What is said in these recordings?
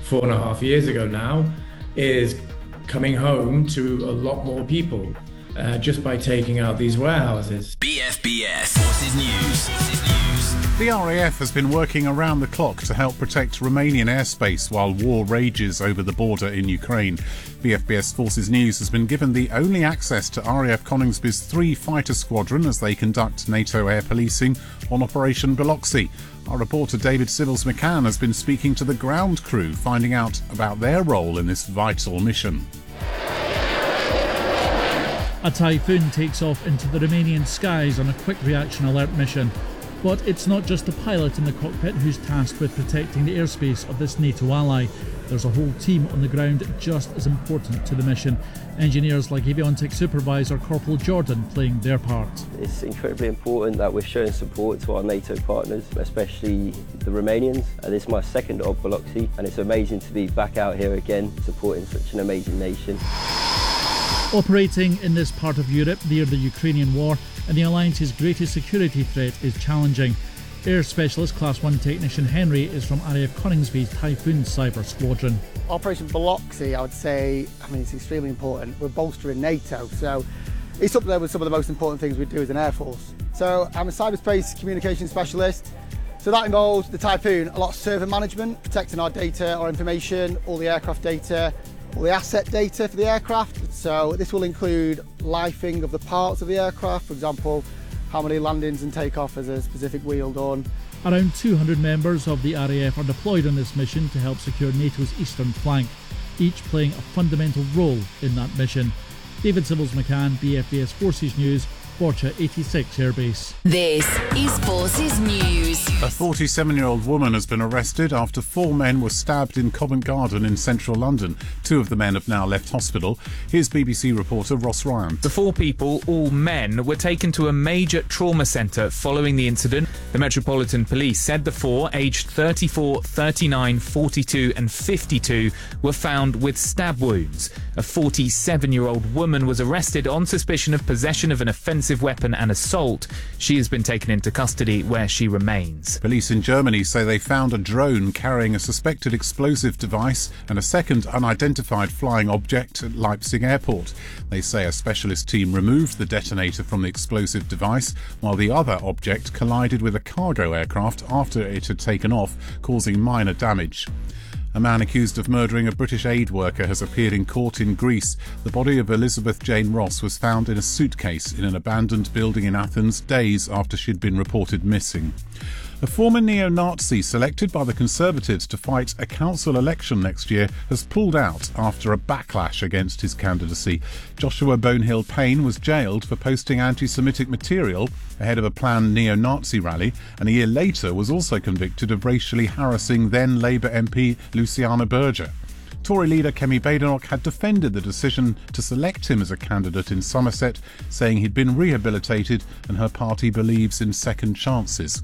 4.5 years ago now, is coming home to a lot more people just by taking out these warehouses. BFBS Forces News. The RAF has been working around the clock to help protect Romanian airspace while war rages over the border in Ukraine. BFBS Forces News has been given the only access to RAF Coningsby's 3 fighter squadron as they conduct NATO air policing on Operation Biloxi. Our reporter David Sibbles-McCann has been speaking to the ground crew, finding out about their role in this vital mission. A Typhoon takes off into the Romanian skies on a quick reaction alert mission. But it's not just the pilot in the cockpit who's tasked with protecting the airspace of this NATO ally. There's a whole team on the ground just as important to the mission. Engineers like Avionics Supervisor Corporal Jordan playing their part. It's incredibly important that we're showing support to our NATO partners, especially the Romanians. This is my second op Biloxi, and it's amazing to be back out here again supporting such an amazing nation. Operating in this part of Europe near the Ukrainian war and the Alliance's greatest security threat is challenging. Air Specialist Class 1 Technician Henry is from RAF Coningsby's Typhoon Cyber Squadron. Operation Biloxi, I would say, it's extremely important. We're bolstering NATO, so it's up there with some of the most important things we do as an Air Force. So I'm a cyberspace communication specialist. So that involves the Typhoon, a lot of server management, protecting our data, our information, all the aircraft data, all the asset data for the aircraft. So this will include lifing of the parts of the aircraft, for example, how many landings and takeoff has a specific wheel done. Around 200 members of the RAF are deployed on this mission to help secure NATO's eastern flank, each playing a fundamental role in that mission. David Sibbles-McCann, BFBS Forces News, Borcha 86 Airbase. This is Forces News. A 47-year-old woman has been arrested after 4 men were stabbed in Covent Garden in central London. 2 of the men have now left hospital. Here's BBC reporter Ross Ryan. The 4 people, all men, were taken to a major trauma centre following the incident. The Metropolitan Police said the 4, aged 34, 39, 42 and 52, were found with stab wounds. A 47-year-old woman was arrested on suspicion of possession of an offensive weapon and assault. She has been taken into custody where she remains. Police in Germany say they found a drone carrying a suspected explosive device and a second unidentified flying object at Leipzig airport. They say a specialist team removed the detonator from the explosive device while the other object collided with a cargo aircraft after it had taken off, causing minor damage. A man accused of murdering a British aid worker has appeared in court in Greece. The body of Elizabeth Jane Ross was found in a suitcase in an abandoned building in Athens days after she'd been reported missing. A former neo-Nazi selected by the Conservatives to fight a council election next year has pulled out after a backlash against his candidacy. Joshua Bonehill Payne was jailed for posting anti-Semitic material ahead of a planned neo-Nazi rally, and a year later was also convicted of racially harassing then Labour MP Luciana Berger. Tory leader Kemi Badenoch had defended the decision to select him as a candidate in Somerset, saying he'd been rehabilitated and her party believes in second chances.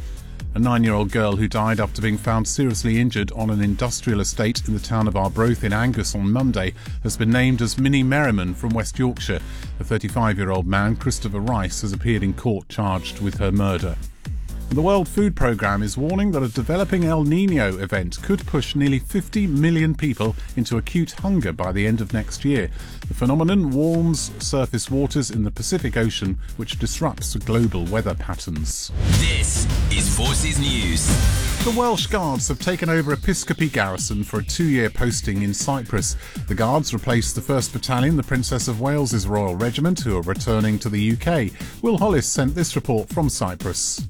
A 9-year-old girl who died after being found seriously injured on an industrial estate in the town of Arbroath in Angus on Monday has been named as Minnie Merriman from West Yorkshire. A 35-year-old man, Christopher Rice, has appeared in court charged with her murder. The World Food Programme is warning that a developing El Niño event could push nearly 50 million people into acute hunger by the end of next year. The phenomenon warms surface waters in the Pacific Ocean, which disrupts global weather patterns. This is Forces News. The Welsh Guards have taken over Episcopi Garrison for a 2-year posting in Cyprus. The Guards replaced the 1st Battalion, the Princess of Wales's Royal Regiment, who are returning to the UK. Will Hollis sent this report from Cyprus.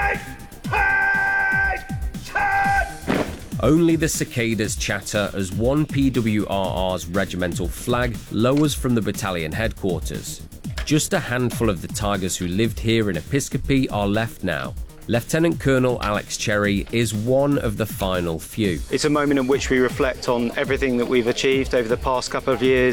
Only the cicadas chatter as one PWRR's regimental flag lowers from the battalion headquarters. Just a handful of the Tigers who lived here in Episcopi are left now. Lieutenant Colonel Alex Cherry is one of the final few. It's a moment in which we reflect on everything that we've achieved over the past couple of years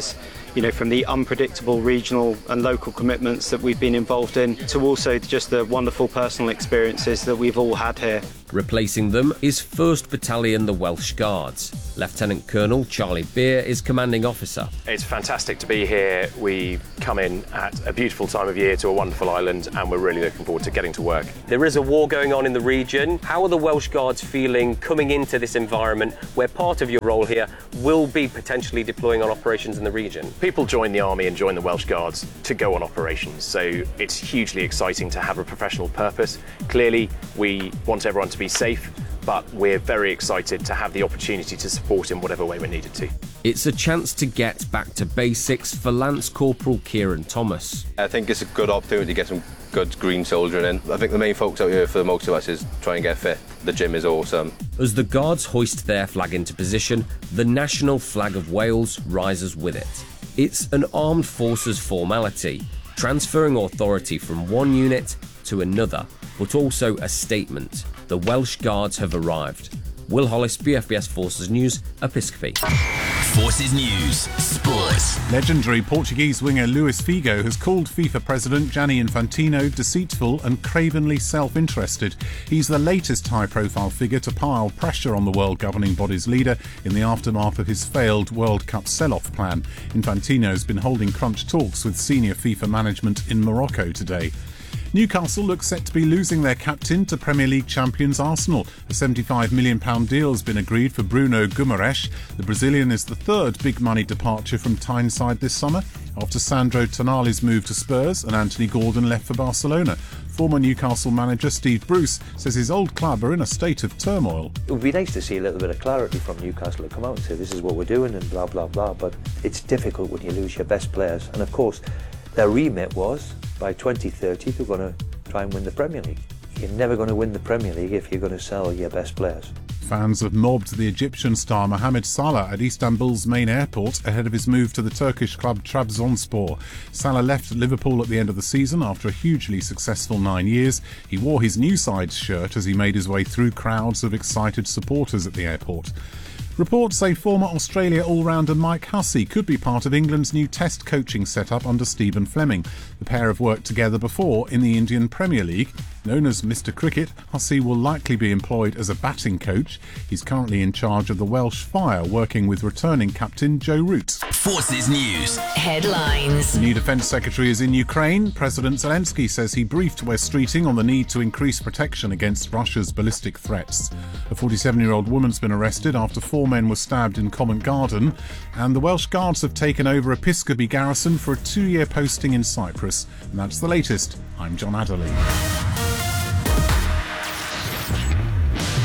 from the unpredictable regional and local commitments that we've been involved in to also just the wonderful personal experiences that we've all had here. Replacing them is 1st Battalion, the Welsh Guards. Lieutenant Colonel Charlie Beer is commanding officer. It's fantastic to be here. We come in at a beautiful time of year to a wonderful island, and we're really looking forward to getting to work. There is a war going on in the region. How are the Welsh Guards feeling coming into this environment where part of your role here will be potentially deploying on operations in the region? People join the army and join the Welsh Guards to go on operations, so it's hugely exciting to have a professional purpose. Clearly, we want everyone to be safe, but we're very excited to have the opportunity to support in whatever way we're needed to. It's a chance to get back to basics for Lance Corporal Kieran Thomas. I think it's a good opportunity to get some good green soldiering in. I think the main focus out here for most of us is try and get fit. The gym is awesome. As the Guards hoist their flag into position, the national flag of Wales rises with it. It's an armed forces formality, transferring authority from one unit to another, but also a statement. The Welsh Guards have arrived. Will Hollis, BFBS Forces News, Episcopi. Forces News, Sport. Legendary Portuguese winger Luis Figo has called FIFA President Gianni Infantino deceitful and cravenly self-interested. He's the latest high-profile figure to pile pressure on the world governing body's leader in the aftermath of his failed World Cup sell-off plan. Infantino's been holding crunch talks with senior FIFA management in Morocco today. Newcastle look set to be losing their captain to Premier League champions Arsenal. A £75 million deal has been agreed for Bruno Guimaraes. The Brazilian is the third big-money departure from Tyneside this summer, after Sandro Tonali's move to Spurs and Anthony Gordon left for Barcelona. Former Newcastle manager Steve Bruce says his old club are in a state of turmoil. It would be nice to see a little bit of clarity from Newcastle to come out and say this is what we're doing and blah, blah, blah, but it's difficult when you lose your best players. And of course, their remit was, by 2030, they're going to try and win the Premier League. You're never going to win the Premier League if you're going to sell your best players. Fans have mobbed the Egyptian star Mohamed Salah at Istanbul's main airport ahead of his move to the Turkish club Trabzonspor. Salah left Liverpool at the end of the season after a hugely successful 9 years. He wore his new side's shirt as he made his way through crowds of excited supporters at the airport. Reports say former Australia all-rounder Mike Hussey could be part of England's new Test coaching setup under Stephen Fleming. The pair have worked together before in the Indian Premier League. Known as Mr Cricket, Hussey will likely be employed as a batting coach. He's currently in charge of the Welsh Fire, working with returning captain Joe Root. Forces News. Headlines. The new Defence Secretary is in Ukraine. President Zelensky says he briefed West Streeting on the need to increase protection against Russia's ballistic threats. A 47-year-old woman's been arrested after 4 men were stabbed in Covent Garden. And the Welsh Guards have taken over Episcopi Garrison for a 2-year posting in Cyprus. And that's the latest. I'm John Adderley.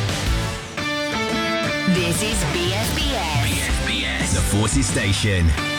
This is BFBS. BFBS, the Forces Station.